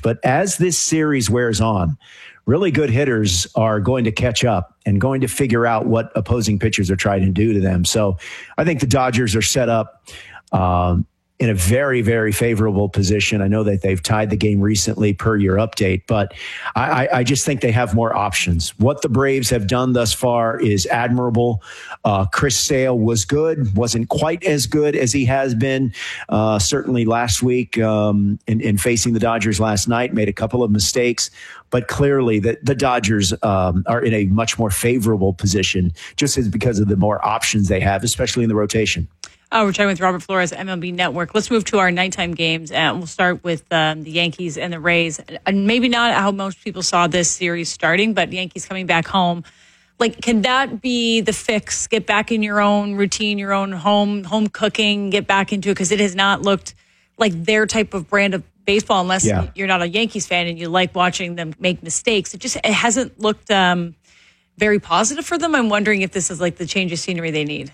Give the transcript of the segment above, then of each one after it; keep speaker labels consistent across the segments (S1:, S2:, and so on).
S1: But as this series wears on, really good hitters are going to catch up and going to figure out what opposing pitchers are trying to do to them. So I think the Dodgers are set up in a very, very favorable position. I know that they've tied the game recently per your update, but I just think they have more options. What the Braves have done thus far is admirable. Chris Sale was good, wasn't quite as good as he has been certainly last week in facing the Dodgers last night, made a couple of mistakes, but clearly the Dodgers are in a much more favorable position just as because of the more options they have, especially in the rotation.
S2: We're talking with Robert Flores, MLB Network. Let's move to our nighttime games, and we'll start with the Yankees and the Rays. And maybe not how most people saw this series starting, but Yankees coming back home. Like, can that be the fix? Get back in your own routine, your own home cooking, get back into it, because it has not looked like their type of brand of baseball unless you're not a Yankees fan and you like watching them make mistakes. It hasn't looked very positive for them. I'm wondering if this is like the change of scenery they need.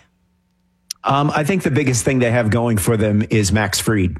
S1: I think the biggest thing they have going for them is Max Fried.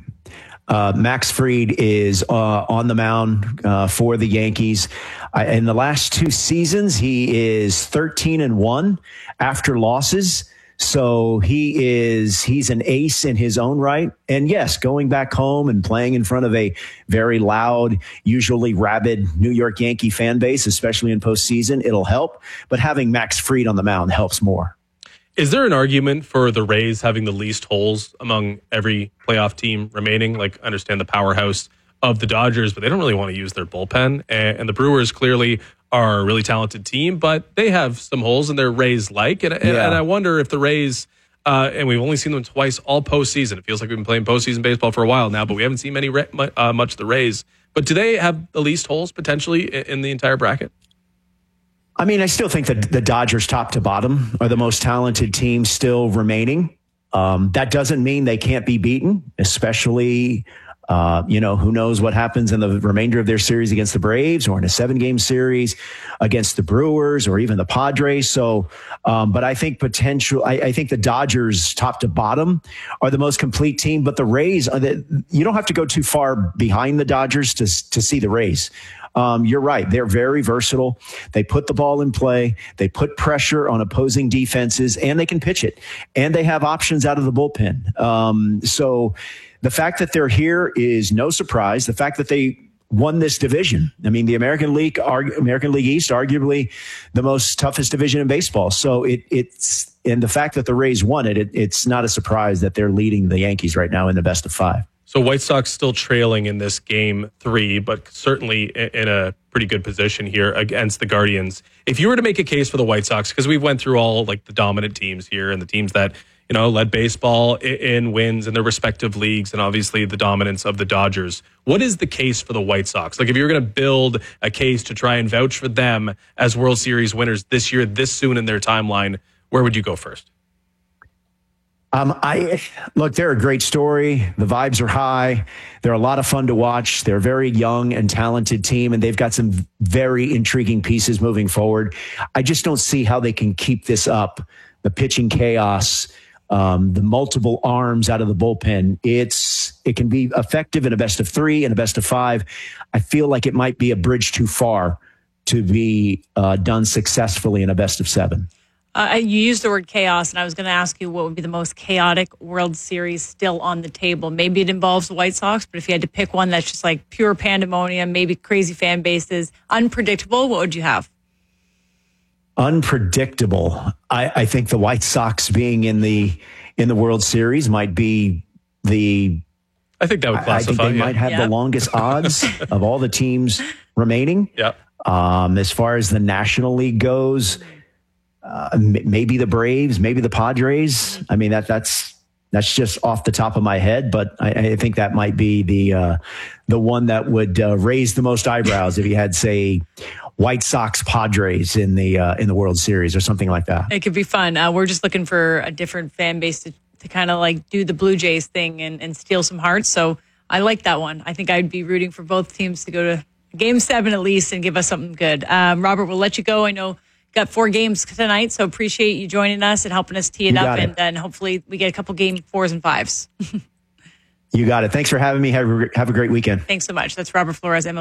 S1: Max Fried is on the mound for the Yankees. In the last 2 seasons, he is 13-1 after losses. So he's an ace in his own right. And yes, going back home and playing in front of a very loud, usually rabid New York Yankee fan base, especially in postseason, it'll help. But having Max Fried on the mound helps more.
S3: Is there an argument for the Rays having the least holes among every playoff team remaining? Like, I understand the powerhouse of the Dodgers, but they don't really want to use their bullpen. And the Brewers clearly are a really talented team, but they have some holes in their Rays-like. And I wonder if the Rays, and we've only seen them twice all postseason. It feels like we've been playing postseason baseball for a while now, but we haven't seen much of the Rays. But do they have the least holes potentially in the entire bracket?
S1: I mean, I still think that the Dodgers top to bottom are the most talented team still remaining. That doesn't mean they can't be beaten, especially, who knows what happens in the remainder of their series against the Braves or in a 7-game series against the Brewers or even the Padres. So, but I think I think the Dodgers top to bottom are the most complete team, but the Rays, you don't have to go too far behind the Dodgers to see the Rays. You're right. They're very versatile. They put the ball in play. They put pressure on opposing defenses, and they can pitch it. And they have options out of the bullpen. So the fact that they're here is no surprise. The fact that they won this division. I mean, the American League East, arguably the most toughest division in baseball. So it's and the fact that the Rays won it's not a surprise that they're leading the Yankees right now in the best of 5.
S3: So White Sox still trailing in this game 3, but certainly in a pretty good position here against the Guardians. If you were to make a case for the White Sox, because we've went through all like the dominant teams here and the teams that, led baseball in wins in their respective leagues and obviously the dominance of the Dodgers. What is the case for the White Sox? Like if you were going to build a case to try and vouch for them as World Series winners this year, this soon in their timeline, where would you go first?
S1: Look, they're a great story. The vibes are high. They're a lot of fun to watch. They're a very young and talented team, and they've got some very intriguing pieces moving forward. I just don't see how they can keep this up. The pitching chaos, the multiple arms out of the bullpen. It can be effective in a best of 3 and a best of 5. I feel like it might be a bridge too far to be done successfully in a best of 7.
S2: You used the word chaos, and I was going to ask you what would be the most chaotic World Series still on the table. Maybe it involves the White Sox, but if you had to pick one that's just like pure pandemonium, maybe crazy fan bases, unpredictable, what would you have?
S1: Unpredictable. I think the White Sox being in the World Series might be
S3: I think that would classify.
S1: I think they might have the longest odds of all the teams remaining.
S3: Yeah.
S1: As far as the National League goes, maybe the Braves, maybe the Padres. I mean, that's just off the top of my head, but I think that might be the one that would raise the most eyebrows if you had, say, White Sox Padres in the World Series or something like that.
S2: It could be fun. We're just looking for a different fan base to kind of like do the Blue Jays thing and steal some hearts. So I like that one. I think I'd be rooting for both teams to go to Game 7 at least and give us something good. Robert, we'll let you go. I know got 4 games tonight, so appreciate you joining us and helping us tee it up. And then hopefully we get a couple game 4s and 5s.
S1: You got it. Thanks for having me. Have a great weekend.
S2: Thanks so much. That's Robert Flores,